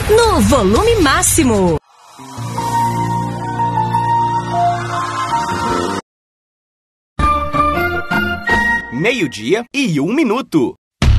no volume máximo. Meio-dia e 1 minuto.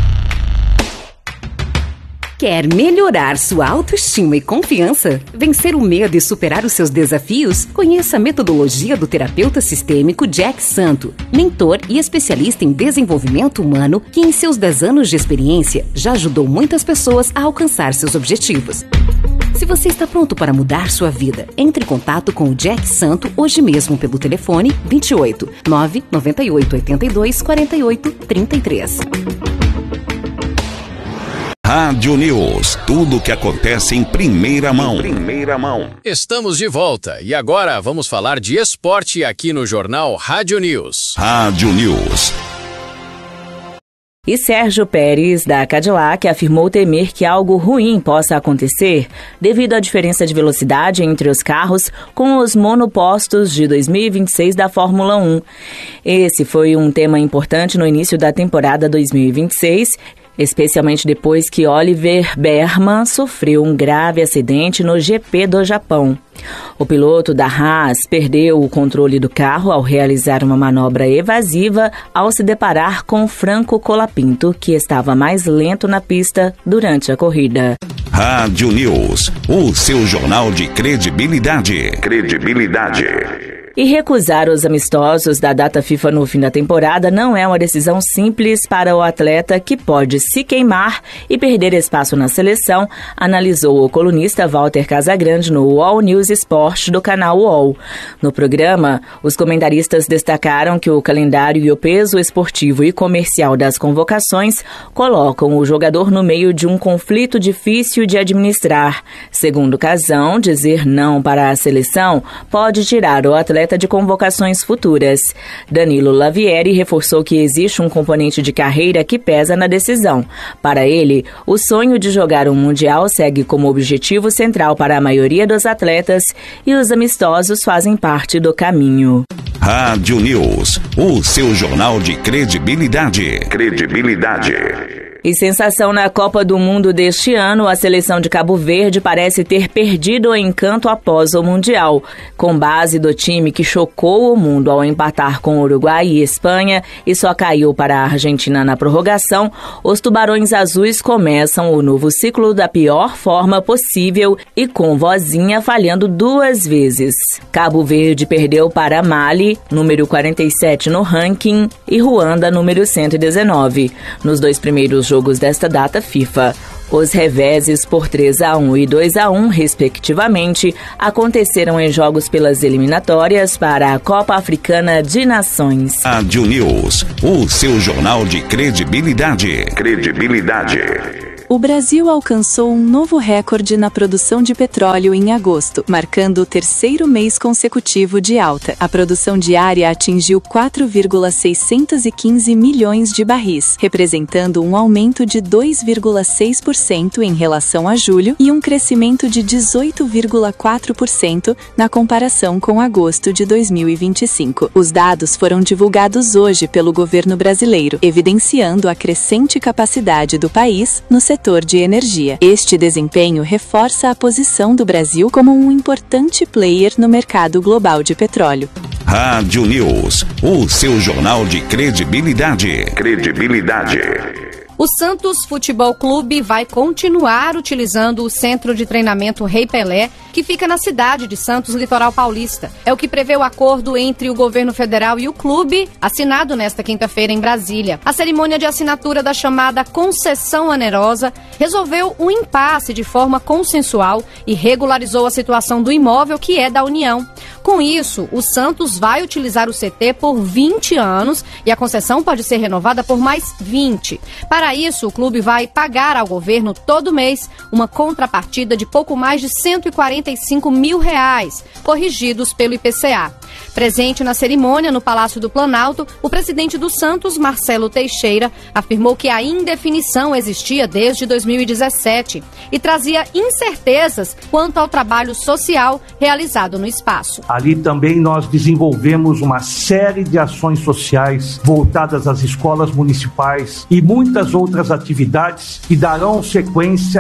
Quer melhorar sua autoestima e confiança? Vencer o medo e superar os seus desafios? Conheça a metodologia do terapeuta sistêmico Jack Santo, mentor e especialista em desenvolvimento humano que em seus 10 anos de experiência já ajudou muitas pessoas a alcançar seus objetivos. Se você está pronto para mudar sua vida, entre em contato com o Jack Santo hoje mesmo pelo telefone 28 998 82 48 33. Rádio News, tudo o que acontece em primeira mão. Estamos de volta e agora vamos falar de esporte aqui no jornal Rádio News. Rádio News. E Sérgio Pérez, da Cadillac, afirmou temer que algo ruim possa acontecer devido à diferença de velocidade entre os carros com os monopostos de 2026 da Fórmula 1. Esse foi um tema importante no início da temporada 2026, especialmente depois que Oliver Behrman sofreu um grave acidente no GP do Japão. O piloto da Haas perdeu o controle do carro ao realizar uma manobra evasiva ao se deparar com Franco Colapinto, que estava mais lento na pista durante a corrida. Rádio News, o seu jornal de credibilidade. E recusar os amistosos da data FIFA no fim da temporada não é uma decisão simples para o atleta que pode se queimar e perder espaço na seleção, analisou o colunista Walter Casagrande no All News Sport do canal UOL. No programa, os comentaristas destacaram que o calendário e o peso esportivo e comercial das convocações colocam o jogador no meio de um conflito difícil de administrar. Segundo Casão, dizer não para a seleção pode tirar o atleta de convocações futuras. Danilo Lavieri reforçou que existe um componente de carreira que pesa na decisão. Para ele, o sonho de jogar um Mundial segue como objetivo central para a maioria dos atletas e os amistosos fazem parte do caminho. Rádio News, o seu jornal de credibilidade. E sensação na Copa do Mundo deste ano, a seleção de Cabo Verde parece ter perdido o encanto após o Mundial. Com base do time que chocou o mundo ao empatar com Uruguai e Espanha e só caiu para a Argentina na prorrogação, os Tubarões Azuis começam o novo ciclo da pior forma possível e com Vozinha falhando 2 vezes. Cabo Verde perdeu para Mali, número 47 no ranking, e Ruanda, número 119. Nos 2 primeiros jogos desta data FIFA, os reveses por 3-1 e 2-1, respectivamente, aconteceram em jogos pelas eliminatórias para a Copa Africana de Nações. Rádio News, o seu jornal de credibilidade. O Brasil alcançou um novo recorde na produção de petróleo em agosto, marcando o 3º mês consecutivo de alta. A produção diária atingiu 4,615 milhões de barris, representando um aumento de 2,6% em relação a julho e um crescimento de 18,4% na comparação com agosto de 2025. Os dados foram divulgados hoje pelo governo brasileiro, evidenciando a crescente capacidade do país no setor de energia. Este desempenho reforça a posição do Brasil como um importante player no mercado global de petróleo. Rádio News, o seu jornal de credibilidade. O Santos Futebol Clube vai continuar utilizando o Centro de Treinamento Rei Pelé, que fica na cidade de Santos, litoral paulista. É o que prevê o acordo entre o governo federal e o clube, assinado nesta quinta-feira em Brasília. A cerimônia de assinatura da chamada concessão onerosa resolveu um impasse de forma consensual e regularizou a situação do imóvel, que é da União. Com isso, o Santos vai utilizar o CT por 20 anos e a concessão pode ser renovada por mais 20. Para isso, o clube vai pagar ao governo todo mês uma contrapartida de pouco mais de R$145 mil, corrigidos pelo IPCA. Presente na cerimônia no Palácio do Planalto, o presidente do Santos, Marcelo Teixeira, afirmou que a indefinição existia desde 2017 e trazia incertezas quanto ao trabalho social realizado no espaço. Ali também nós desenvolvemos uma série de ações sociais voltadas às escolas municipais e muitas outras atividades que darão sequência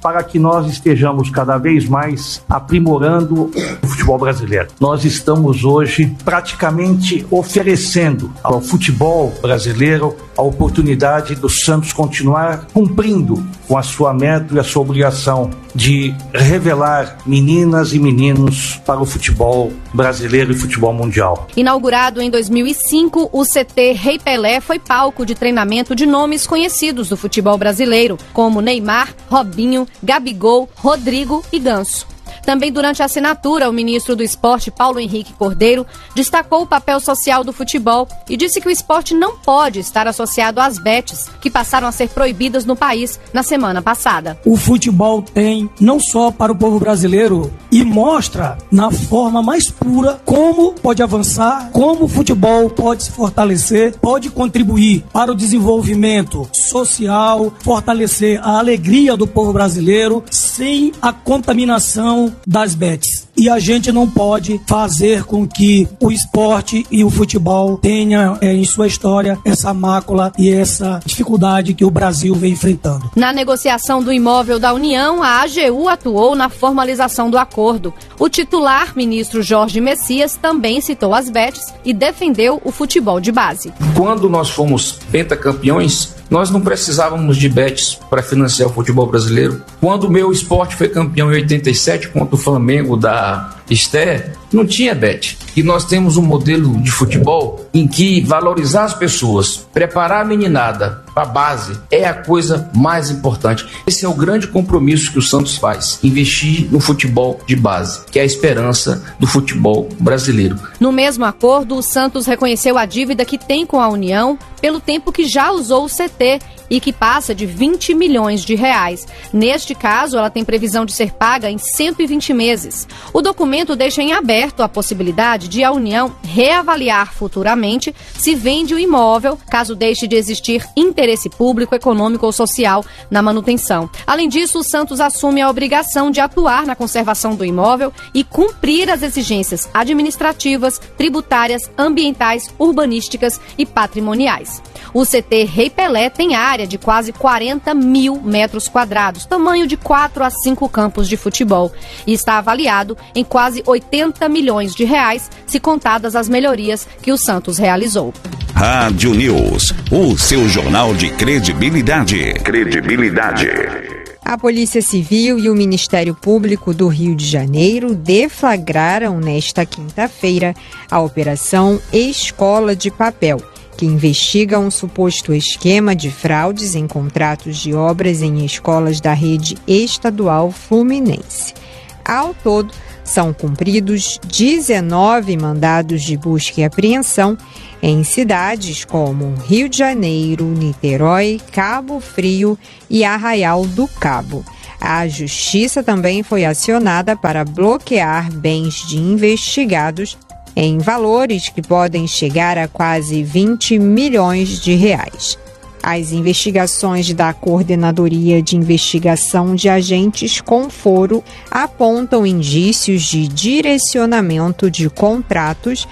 para que nós estejamos cada vez mais aprimorando o futebol brasileiro. Nós estamos hoje praticamente oferecendo ao futebol brasileiro a oportunidade do Santos continuar cumprindo com a sua meta e a sua obrigação de revelar meninas e meninos para o futebol brasileiro e futebol mundial. Inaugurado em 2005, o CT Rei Pelé foi palco de treinamento de nomes conhecidos do futebol brasileiro, como Neymar, Robinho, Gabigol, Rodrigo e Ganso. Também durante a assinatura, o ministro do Esporte, Paulo Henrique Cordeiro, destacou o papel social do futebol e disse que o esporte não pode estar associado às bets, que passaram a ser proibidas no país na semana passada. O futebol tem, não só para o povo brasileiro, e mostra na forma mais pura como pode avançar, como o futebol pode se fortalecer, pode contribuir para o desenvolvimento social, fortalecer a alegria do povo brasileiro sem a contaminação das bets. E a gente não pode fazer com que o esporte e o futebol tenham em sua história essa mácula e essa dificuldade que o Brasil vem enfrentando. Na negociação do imóvel da União, a AGU atuou na formalização do acordo. O titular, ministro Jorge Messias, também citou as bets e defendeu o futebol de base. Quando nós fomos pentacampeões, nós não precisávamos de bets para financiar o futebol brasileiro. Quando o meu esporte foi campeão em 87 contra o Flamengo da Esté, não tinha bet. E nós temos um modelo de futebol em que valorizar as pessoas, preparar a meninada para a base é a coisa mais importante. Esse é o grande compromisso que o Santos faz, investir no futebol de base, que é a esperança do futebol brasileiro. No mesmo acordo, o Santos reconheceu a dívida que tem com a União pelo tempo que já usou o CT e que passa de 20 milhões de reais. Neste caso, ela tem previsão de ser paga em 120 meses. O documento deixa em aberto a possibilidade de a União reavaliar futuramente se vende o imóvel, caso deixe de existir interesse público, econômico ou social na manutenção. Além disso, o Santos assume a obrigação de atuar na conservação do imóvel e cumprir as exigências administrativas, tributárias, ambientais, urbanísticas e patrimoniais. O CT Rei Pelé tem área de quase 40 mil metros quadrados, tamanho de 4 a 5 campos de futebol, e está avaliado em quase 80 milhões de reais, se contadas as melhorias que o Santos realizou. Rádio News, o seu jornal de credibilidade. A Polícia Civil e o Ministério Público do Rio de Janeiro deflagraram nesta quinta-feira a Operação Escola de Papel, que investiga um suposto esquema de fraudes em contratos de obras em escolas da rede estadual fluminense. Ao todo, são cumpridos 19 mandados de busca e apreensão em cidades como Rio de Janeiro, Niterói, Cabo Frio e Arraial do Cabo. A Justiça também foi acionada para bloquear bens de investigados em valores que podem chegar a quase 20 milhões de reais. As investigações da Coordenadoria de Investigação de Agentes com Foro apontam indícios de direcionamento de contratos,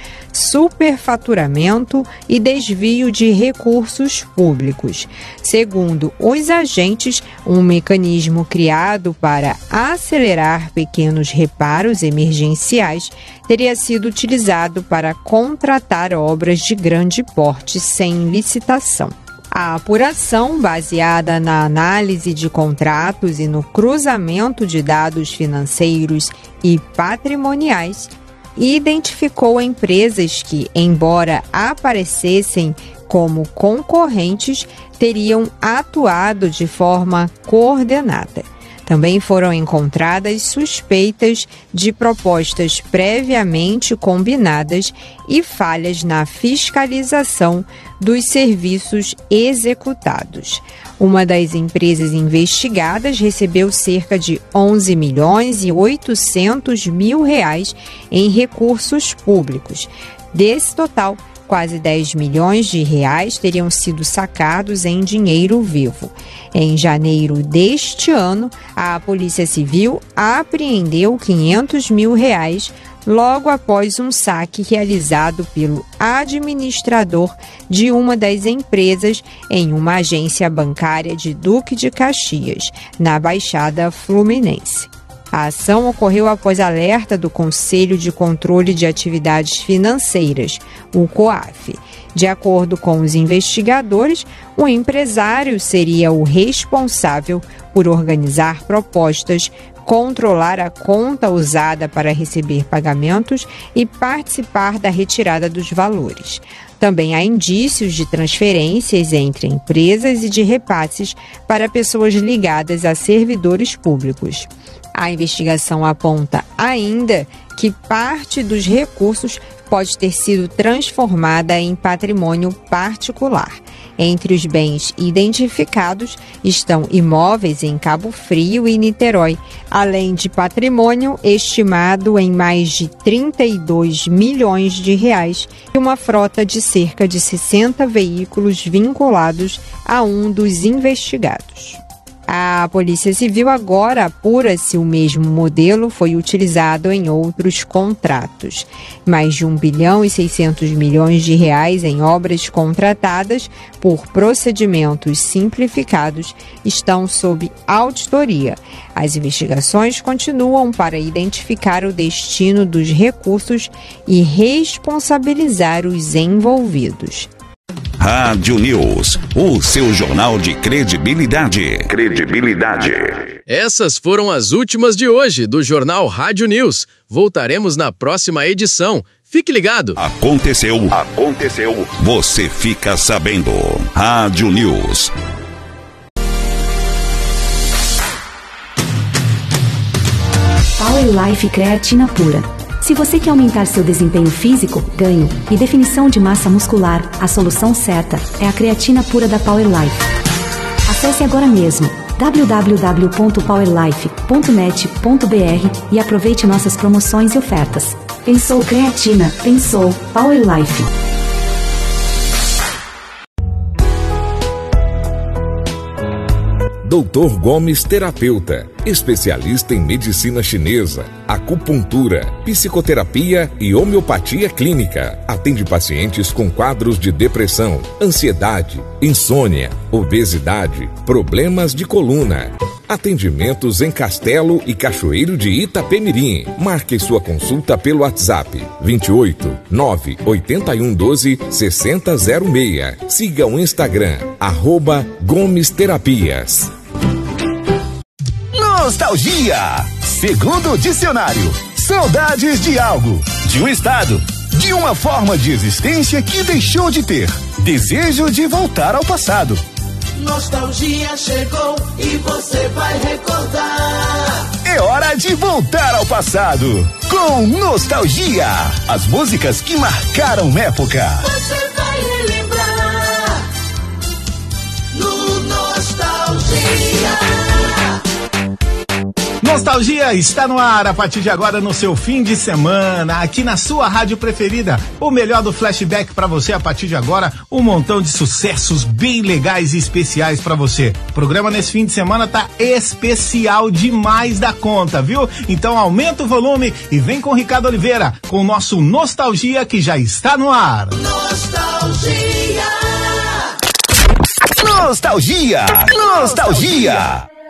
superfaturamento e desvio de recursos públicos. Segundo os agentes, um mecanismo criado para acelerar pequenos reparos emergenciais teria sido utilizado para contratar obras de grande porte sem licitação. A apuração, baseada na análise de contratos e no cruzamento de dados financeiros e patrimoniais, identificou empresas que, embora aparecessem como concorrentes, teriam atuado de forma coordenada. Também foram encontradas suspeitas de propostas previamente combinadas e falhas na fiscalização dos serviços executados. Uma das empresas investigadas recebeu cerca de 11 milhões e 800 mil reais em recursos públicos. Desse total, quase 10 milhões de reais teriam sido sacados em dinheiro vivo. Em janeiro deste ano, a Polícia Civil apreendeu 500 mil reais logo após um saque realizado pelo administrador de uma das empresas em uma agência bancária de Duque de Caxias, na Baixada Fluminense. A ação ocorreu após alerta do Conselho de Controle de Atividades Financeiras, o COAF. De acordo com os investigadores, o empresário seria o responsável por organizar propostas, controlar a conta usada para receber pagamentos e participar da retirada dos valores. Também há indícios de transferências entre empresas e de repasses para pessoas ligadas a servidores públicos. A investigação aponta ainda que parte dos recursos pode ter sido transformada em patrimônio particular. Entre os bens identificados estão imóveis em Cabo Frio e Niterói, além de patrimônio estimado em mais de 32 milhões de reais e uma frota de cerca de 60 veículos vinculados a um dos investigados. A Polícia Civil agora apura se o mesmo modelo foi utilizado em outros contratos. Mais de 1 bilhão e 600 milhões de reais em obras contratadas por procedimentos simplificados estão sob auditoria. As investigações continuam para identificar o destino dos recursos e responsabilizar os envolvidos. Rádio News, o seu jornal de credibilidade. Essas foram as últimas de hoje do Jornal Rádio News. Voltaremos na próxima edição. Fique ligado. Aconteceu. Você fica sabendo. Rádio News. Power Life Creatina Pura. Se você quer aumentar seu desempenho físico, ganho e definição de massa muscular, a solução certa é a creatina pura da Power Life. Acesse agora mesmo www.powerlife.net.br e aproveite nossas promoções e ofertas. Pensou creatina, pensou Power Life. Dr. Gomes Terapeuta, especialista em medicina chinesa, acupuntura, psicoterapia e homeopatia clínica. Atende pacientes com quadros de depressão, ansiedade, insônia, obesidade, problemas de coluna. Atendimentos em Castelo e Cachoeiro de Itapemirim. Marque sua consulta pelo WhatsApp 28 981 12 6006. Siga o Instagram @Gomes Terapias. Nostalgia. Segundo o dicionário, saudades de algo, de um estado, de uma forma de existência que deixou de ter. Desejo de voltar ao passado. Nostalgia chegou e você vai recordar. É hora de voltar ao passado com Nostalgia. As músicas que marcaram época. Você vai relembrar no Nostalgia. Nostalgia está no ar a partir de agora no seu fim de semana, aqui na sua rádio preferida. O melhor do flashback para você a partir de agora, um montão de sucessos bem legais e especiais para você. O programa nesse fim de semana tá especial demais da conta, viu? Então aumenta o volume e vem com o Ricardo Oliveira, com o nosso Nostalgia que já está no ar. Nostalgia. Nostalgia. Nostalgia.